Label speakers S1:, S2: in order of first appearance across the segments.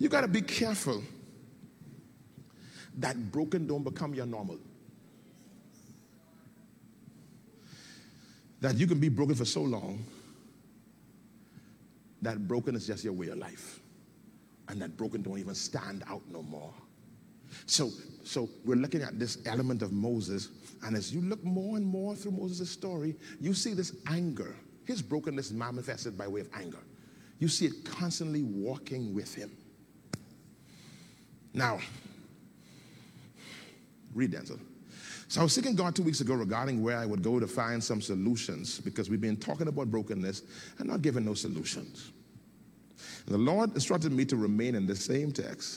S1: You got to be careful that broken don't become your normal. That you can be broken for so long that broken is just your way of life. And that broken don't even stand out no more. So we're looking at this element of Moses, and as you look more and more through Moses' story, you see this anger. His brokenness manifested by way of anger. You see it constantly walking with him. Now, read Denzel. So I was seeking God 2 weeks ago regarding where I would go to find some solutions, because we've been talking about brokenness and not giving no solutions. And the Lord instructed me to remain in the same text.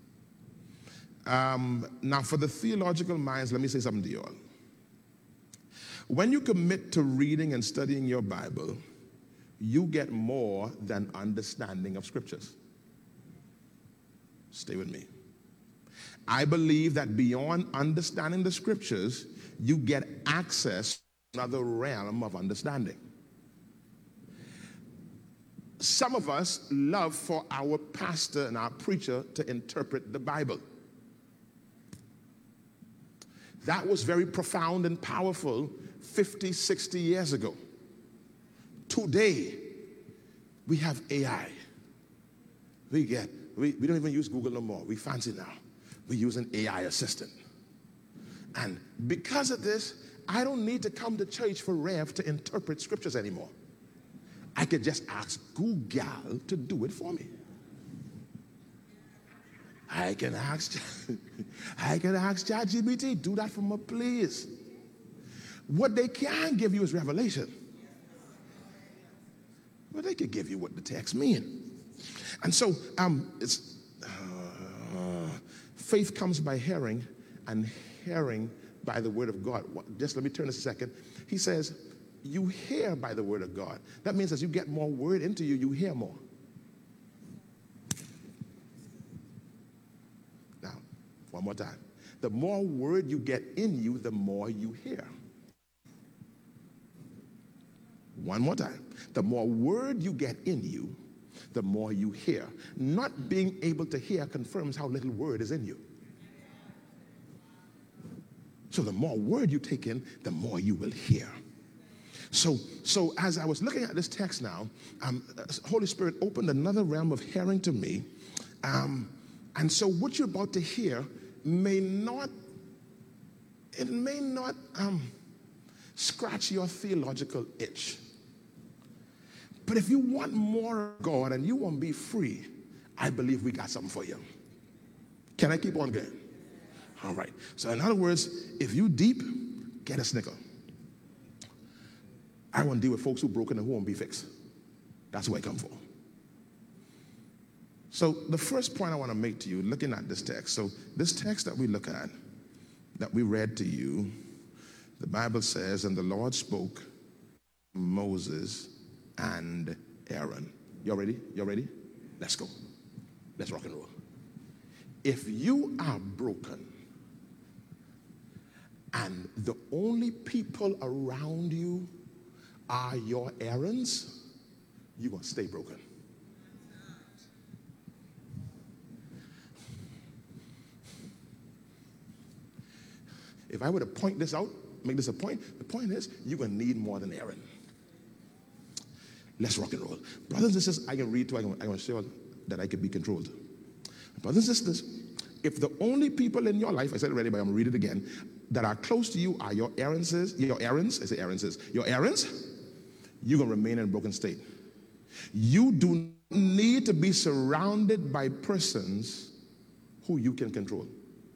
S1: Now, for the theological minds, let me say something to you all. When you commit to reading and studying your Bible, you get more than understanding of scriptures. Stay with me. I believe that beyond understanding the scriptures, you get access to another realm of understanding. Some of us love for our pastor and our preacher to interpret the Bible. That was very profound and powerful 50, 60 years ago. Today, we have AI. We don't even use Google no more. We fancy now. We use an AI assistant. And because of this, I don't need to come to church for Rev to interpret scriptures anymore. I could just ask Google to do it for me. I can ask ChatGPT, do that for me, please. What they can give you is revelation. But they can give you what the text mean. And so faith comes by hearing, and hearing by the word of God. Just let me turn this a second. He says, you hear by the word of God. That means as you get more word into you, you hear more. Now, one more time. The more word you get in you, the more you hear. One more time. The more word you get in you, the more you hear. Not being able to hear confirms how little word is in you. So the more word you take in, the more you will hear. So as I was looking at this text now, Holy Spirit opened another realm of hearing to me. And so what you're about to hear may not scratch your theological itch. But if you want more of God and you want to be free, I believe we got something for you. Can I keep on going? All right. So in other words, if you deep, get a snicker. I want to deal with folks who broken and who won't be fixed. That's what I come for. So the first point I want to make to you, looking at this text. So this text that we look at, that we read to you, the Bible says, and the Lord spoke to Moses and Aaron. You ready? You ready? Let's go. Let's rock and roll. If you are broken and the only people around you are your errands, you're going to stay broken. If I were to point this out, make this a point, the point is you're going to need more than Aaron. Let's rock and roll. Brothers and sisters, I can read too. I can show that I can be controlled. Brothers and sisters, if the only people in your life, I said it already, but I'm going to read it again, that are close to you are your errands, you're going to remain in a broken state. You do need to be surrounded by persons who you can control.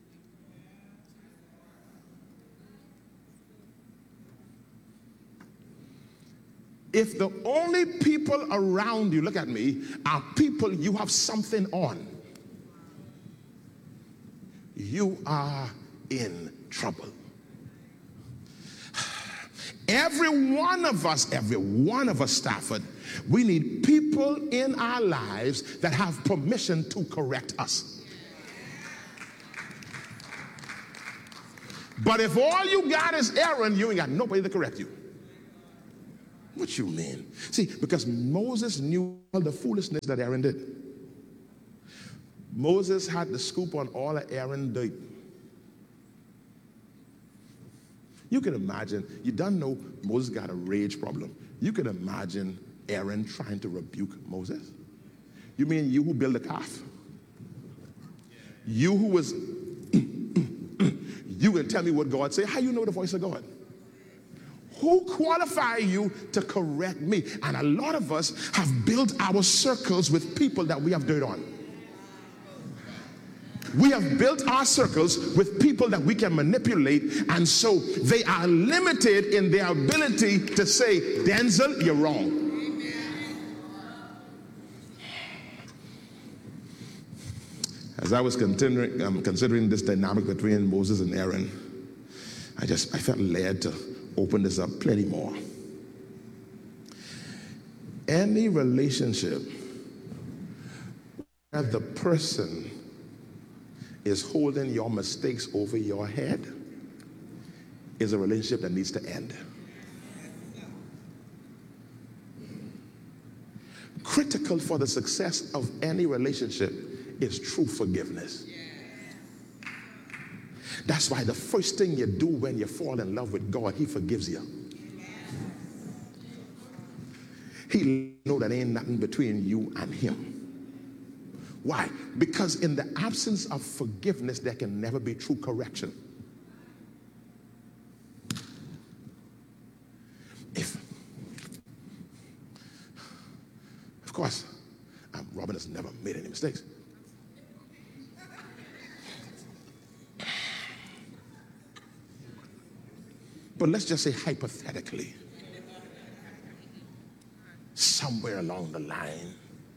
S1: If the only people around you, look at me, are people you have something on, you are in trouble. Every one of us, Stafford, we need people in our lives that have permission to correct us. But if all you got is Aaron, you ain't got nobody to correct you. What you mean? See, because Moses knew all the foolishness that Aaron did. Moses had the scoop on all of Aaron's dirt. You can imagine, you don't know Moses got a rage problem. You can imagine Aaron trying to rebuke Moses. You mean you who built the calf? You who was, you can tell me what God say? How you know the voice of God? Who qualify you to correct me? And a lot of us have built our circles with people that we have dirt on. We have built our circles with people that we can manipulate, and so they are limited in their ability to say, Denzel, you're wrong. As I was considering this dynamic between Moses and Aaron, I felt led to open this up plenty more. Any relationship where the person is holding your mistakes over your head is a relationship that needs to end. Critical for the success of any relationship is true forgiveness. That's why the first thing you do when you fall in love with God, He forgives you. He knows that ain't nothing between you and Him. Why? Because in the absence of forgiveness, there can never be true correction. Of course, Robin has never made any mistakes. But let's just say hypothetically, somewhere along the line,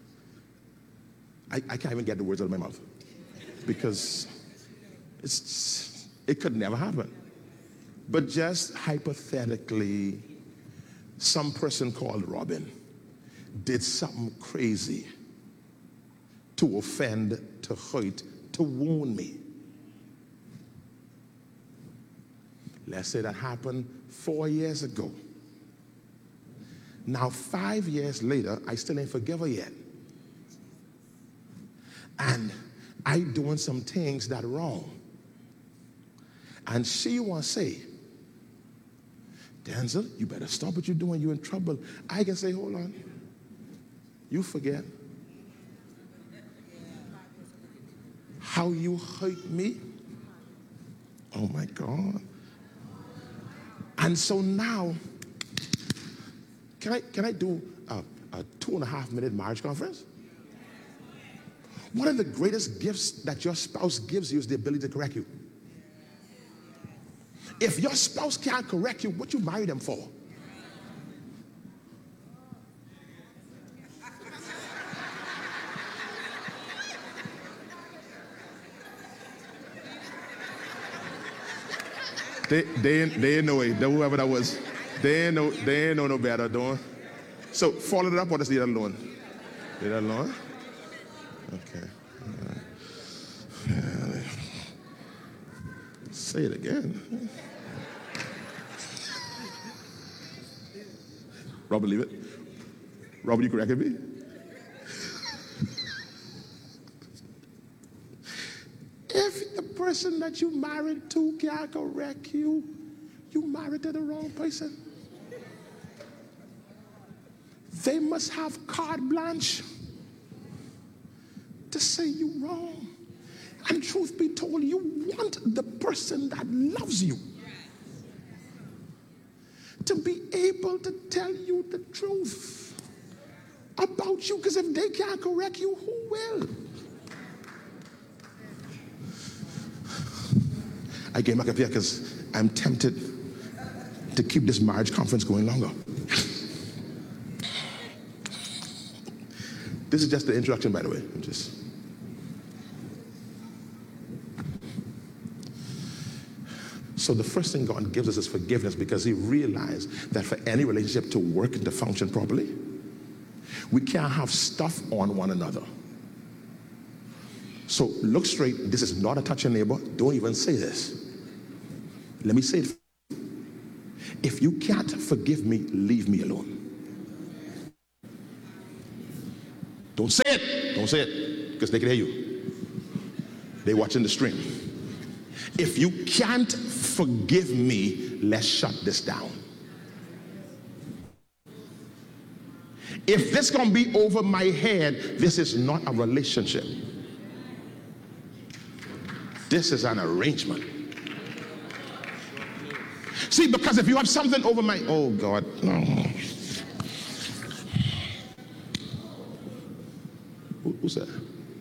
S1: I can't even get the words out of my mouth because it could never happen. But just hypothetically, some person called Robin did something crazy to offend, to hurt, to wound me. Let's say that happened 4 years ago. Now, 5 years later, I still ain't forgive her yet. And I doing some things that are wrong. And she want to say, Denzel, you better stop what you're doing. You're in trouble. I can say, hold on. You forget how you hurt me. Oh, my God. And so now, can I do a 2.5-minute marriage conference? One of the greatest gifts that your spouse gives you is the ability to correct you. If your spouse can't correct you, what you marry them for? They ain't know it. Whoever that was, they ain't know no better, don't. So follow it up or just leave it alone? Leave it alone? Okay. Say it again. Robert, leave it. Robert, you corrected me? If the person that you married to can't correct you, you married to the wrong person. They must have carte blanche to say you wrong. And truth be told, you want the person that loves you to be able to tell you the truth about you, because if they can't correct you, who will? I came back up here because I'm tempted to keep this marriage conference going longer. This is just the introduction, by the way. So the first thing God gives us is forgiveness, because He realized that for any relationship to work and to function properly, we can't have stuff on one another. So look straight. This is not a touch your neighbor. Don't even say this. Let me say it. If you can't forgive me, leave me alone. Don't say it. Don't say it, because they can hear you. They're watching the stream. If you can't forgive me, let's shut this down. If this gonna be over my head, this is not a relationship. This is an arrangement. See, because if you have something over my, oh God, no. Who's that?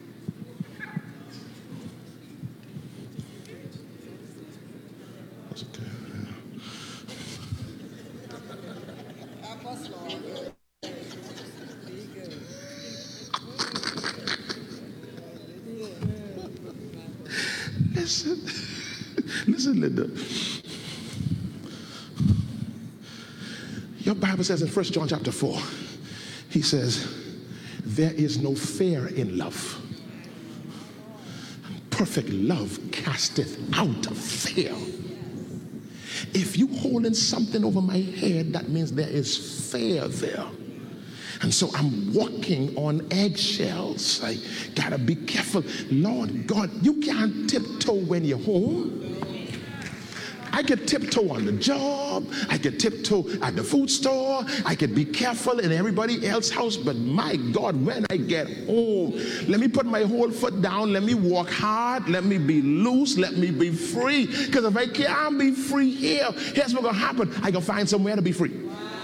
S1: That's okay. Listen, Linda. Your Bible says in 1 John chapter 4, he says, there is no fear in love. Perfect love casteth out fear. If you holding something over my head, that means there is fear there. And so I'm walking on eggshells. I gotta be careful. Lord God, you can't tiptoe when you're home. I could tiptoe on the job. I could tiptoe at the food store. I could be careful in everybody else's house. But my God, when I get home, let me put my whole foot down. Let me walk hard. Let me be loose. Let me be free. Because if I can't be free here, here's what's going to happen. I can find somewhere to be free.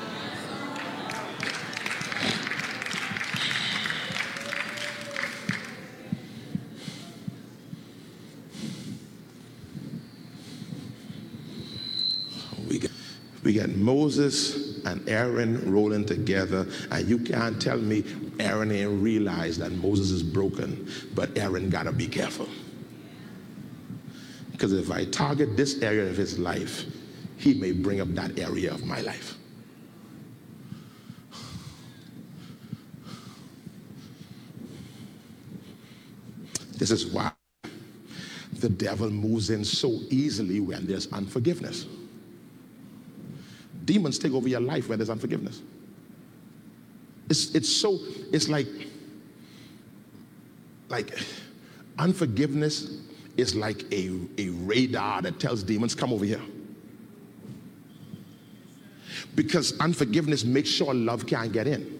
S1: We got Moses and Aaron rolling together, and you can't tell me Aaron ain't realized that Moses is broken, but Aaron gotta be careful. Because if I target this area of his life, he may bring up that area of my life. This is why the devil moves in so easily when there's unforgiveness. Demons take over your life where there's unforgiveness. It's like unforgiveness is like a radar that tells demons, come over here. Because unforgiveness makes sure love can't get in.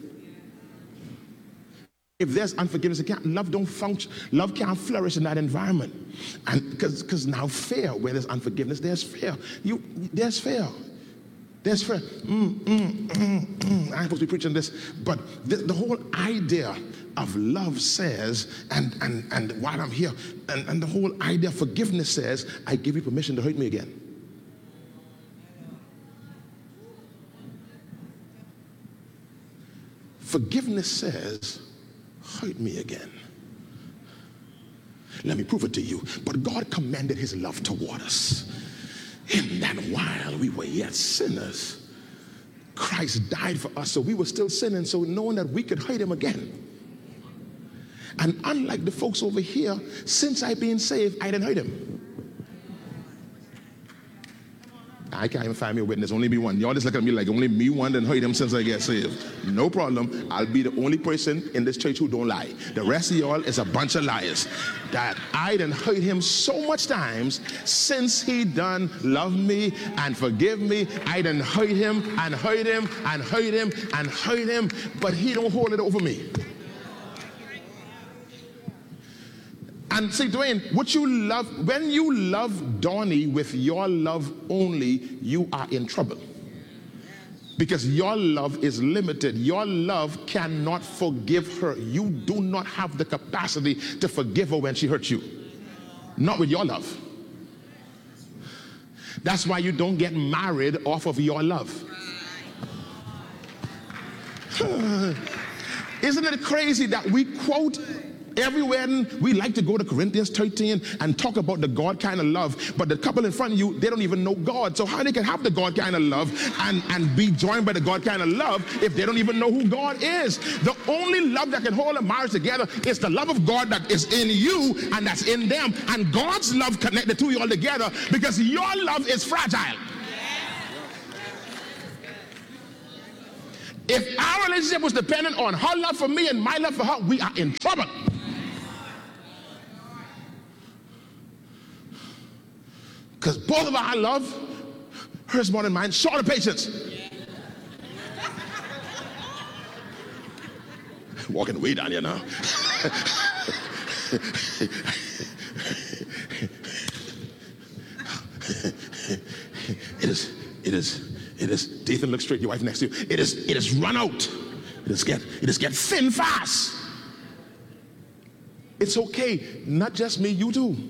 S1: If there's unforgiveness, love don't function. Love can't flourish in that environment. And because now fear, where there's unforgiveness, there's fear. There's fear. There's fear. I'm supposed to be preaching this, but the whole idea of love says, and while I'm here, and the whole idea of forgiveness says, I give you permission to hurt me again. Forgiveness says, hurt me again. Let me prove it to you. But God commended his love toward us, in that while we were yet sinners, Christ died for us, so we were still sinning, so knowing that we could hurt him again. And unlike the folks over here, since I've been saved, I didn't hurt him. I can't even find me a witness, only me one. Y'all just look at me like only me one didn't hurt him since I get saved. No problem. I'll be the only person in this church who don't lie. The rest of y'all is a bunch of liars. That I done hurt him so much times since he done love me and forgive me. I done hurt him and hurt him and hurt him and hurt him, but he don't hold it over me. And see, Dwayne, when you love Donnie with your love only, you are in trouble. Because your love is limited. Your love cannot forgive her. You do not have the capacity to forgive her when she hurts you. Not with your love. That's why you don't get married off of your love. Isn't it crazy that we quote everywhere? We like to go to Corinthians 13 and talk about the God kind of love, but the couple in front of you, they don't even know God. So how they can have the God kind of love and be joined by the God kind of love if they don't even know who God is? The only love that can hold a marriage together is the love of God that is in you and that's in them. And God's love connects the two of you all together, because your love is fragile. If our relationship was dependent on her love for me and my love for her, we are in trouble. Because both of our love, hers more than mine, short of patience. Walking way down here now. It is, Dathan, look straight, your wife next to you. It is run out. It is get thin fast. It's okay, not just me, you too.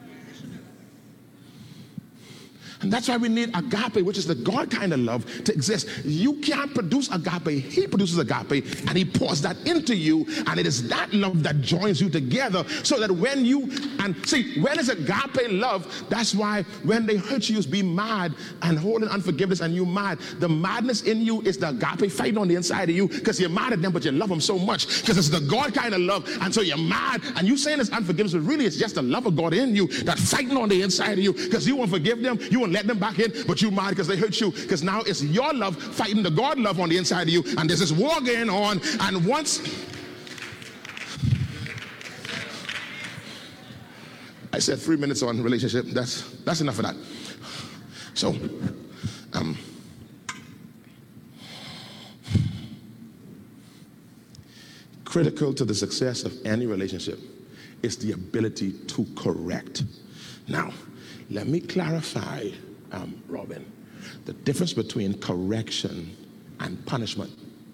S1: And that's why we need agape, which is the God kind of love, to exist. You can't produce agape. He produces agape, and he pours that into you, and it is that love that joins you together, so that when you, and see, when it's agape love, that's why when they hurt you, be mad and holding unforgiveness, and you mad. The madness in you is the agape fighting on the inside of you, because you're mad at them, but you love them so much, because it's the God kind of love, and so you're mad, and you saying it's unforgiveness, but really it's just the love of God in you that fighting on the inside of you, because you won't forgive them, you won't let them back in, but you mad because they hurt you, because now it's your love fighting the God love on the inside of you, and there's this war going on. And once I said 3 minutes on relationship, that's enough of that. So critical to the success of any relationship is the ability to correct. Now let me clarify, Robin, the difference between correction and punishment.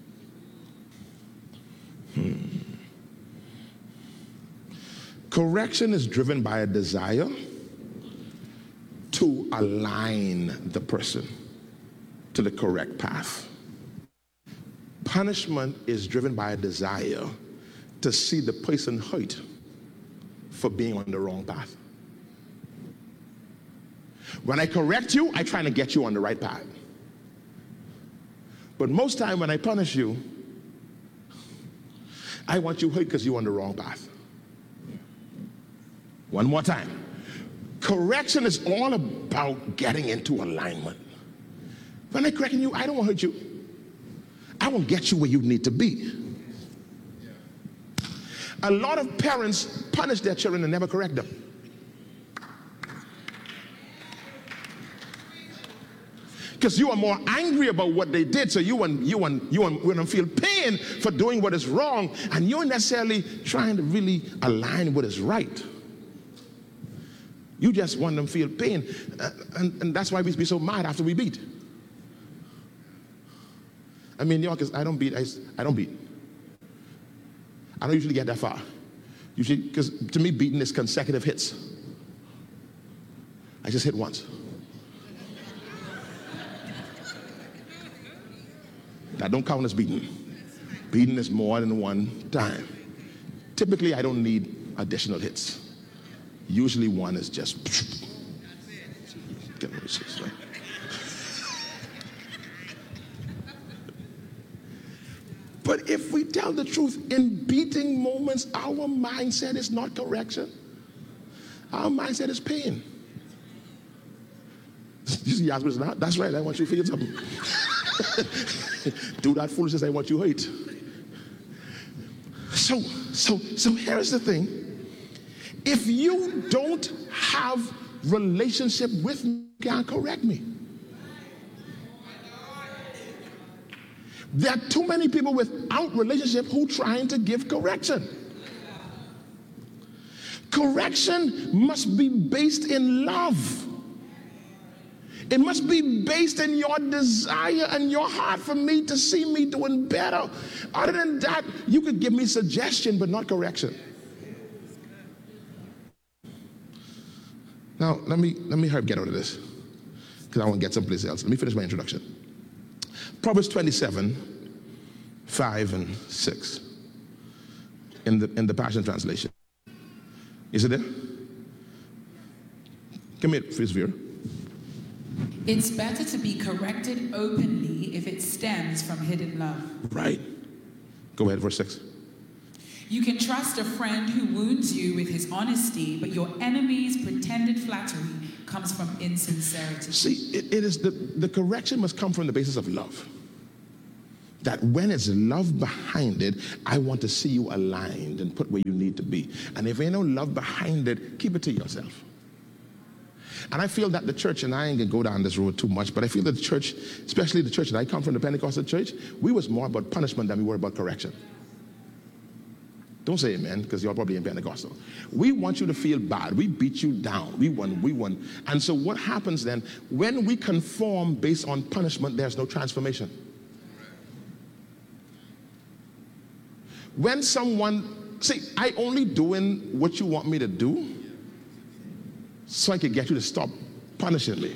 S1: Correction is driven by a desire to align the person to the correct path. Punishment is driven by a desire to see the person hurt for being on the wrong path. When I correct you, I try to get you on the right path. But most time when I punish you, I want you hurt because you're on the wrong path. One more time. Correction is all about getting into alignment. When I'm correcting you, I don't want to hurt you. I want to get you where you need to be. A lot of parents punish their children and never correct them. Because you are more angry about what they did, so you want to feel pain for doing what is wrong, and you're necessarily trying to really align what is right. You just want them to feel pain, and that's why we be so mad after we beat. I mean, because I don't beat. I don't beat. I don't usually get that far. Usually, because to me, beating is consecutive hits. I just hit once. That don't count as beating. Beating is more than one time. Typically, I don't need additional hits. Usually one is just. But if we tell the truth, in beating moments, our mindset is not correction. Our mindset is pain. You see, that's right, I want you to feel something. Do that foolishness, I want you to hate. So here's the thing. If you don't have relationship with me, you can't correct me. There are too many people without relationship who trying to give correction. Correction must be based in love. It must be based in your desire and your heart for me to see me doing better. Other than that, you could give me suggestion, but not correction. Now, let me help get out of this, because I want to get someplace else. Let me finish my introduction. Proverbs 27, 5 and 6 in the Passion Translation. Is it there? Give me it, please, viewer.
S2: It's better to be corrected openly if it stems from hidden love.
S1: Right. Go ahead, verse 6.
S2: You can trust a friend who wounds you with his honesty, but your enemy's pretended flattery comes from insincerity.
S1: See, it is the correction must come from the basis of love. That when it's love behind it, I want to see you aligned and put where you need to be. And if ain't no love behind it, keep it to yourself. And I feel that the church, and I ain't gonna go down this road too much, but I feel that the church, especially the church that I come from, the Pentecostal church, we was more about punishment than we were about correction. Don't say amen, because you're probably in Pentecostal. We want you to feel bad. We beat you down. We won. And so what happens then, when we conform based on punishment, there's no transformation. When someone, see, I only doing what you want me to do so I can get you to stop punishing me.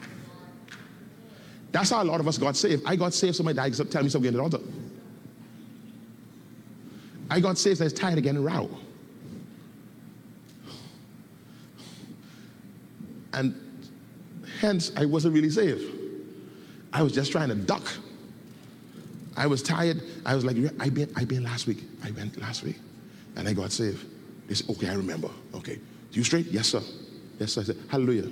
S1: That's how a lot of us got saved. I got saved, somebody died, tell me something at the altar. I got saved, I was tired of getting row. And hence, I wasn't really saved. I was just trying to duck. I was tired. I was like, I been last week. I went last week. And I got saved. They said, okay, I remember. Okay. You straight? Yes, sir. Yes, sir. I said, hallelujah.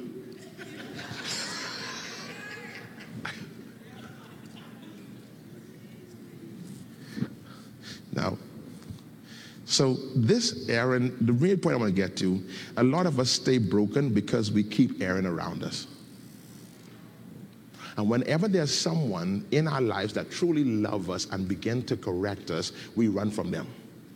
S1: Now, so this Aaron, the real point I want to get to, a lot of us stay broken because we keep Aaron around us. And whenever there's someone in our lives that truly love us and begin to correct us, we run from them.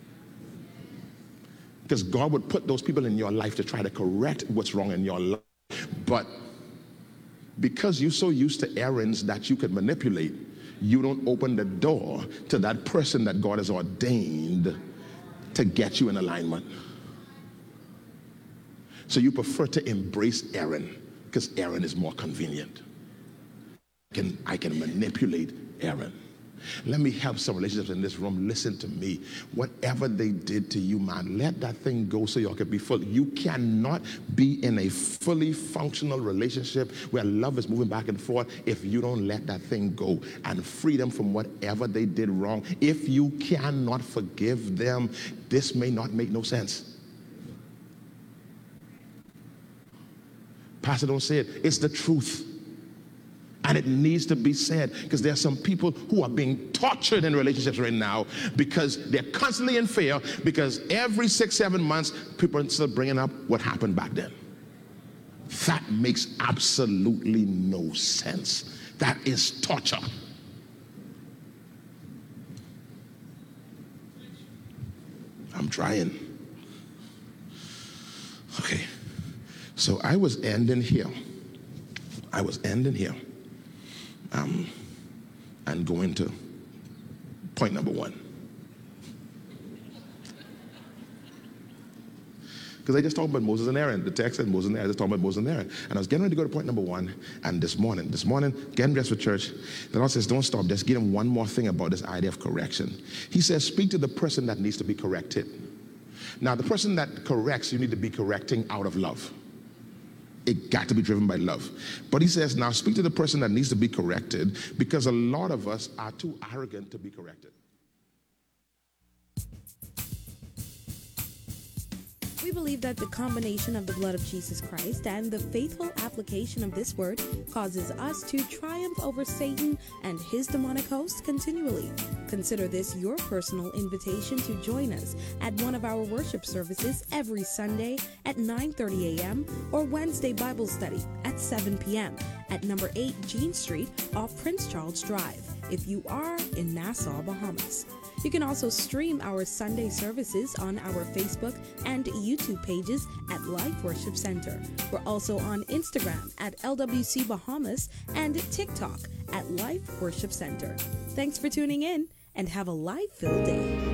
S1: Because God would put those people in your life to try to correct what's wrong in your life. But because you're so used to errands that you can manipulate, you don't open the door to that person that God has ordained to get you in alignment. So you prefer to embrace Aaron because Aaron is more convenient. I can manipulate Aaron. Let me help some relationships in this room. Listen to me. Whatever they did to you, man, let that thing go so y'all can be full. You cannot be in a fully functional relationship where love is moving back and forth if you don't let that thing go and free them from whatever they did wrong. If you cannot forgive them, this may not make no sense. Pastor, don't say it. It's the truth. And it needs to be said, because there are some people who are being tortured in relationships right now because they're constantly in fear, because every 6-7 months people are still bringing up what happened back then. That makes absolutely no sense. That is torture. I'm trying. Okay. So I was ending here. And going to point number 1. Because I just talked about Moses and Aaron. The text said Moses and Aaron. I just talked about Moses and Aaron. And I was getting ready to go to point number 1. And this morning, getting dressed for church, the Lord says, don't stop. Just give him one more thing about this idea of correction. He says, speak to the person that needs to be corrected. Now, the person that corrects, you need to be correcting out of love. It got to be driven by love. But he says, now speak to the person that needs to be corrected, because a lot of us are too arrogant to be corrected.
S3: We believe that the combination of the blood of Jesus Christ and the faithful application of this word causes us to triumph over Satan and his demonic hosts continually. Consider this your personal invitation to join us at one of our worship services every Sunday at 9:30 a.m. or Wednesday Bible study at 7 p.m. at number 8 Jean Street off Prince Charles Drive if you are in Nassau, Bahamas. You can also stream our Sunday services on our Facebook and YouTube pages at Life Worship Center. We're also on Instagram at LWC Bahamas and TikTok at Life Worship Center. Thanks for tuning in and have a life-filled day.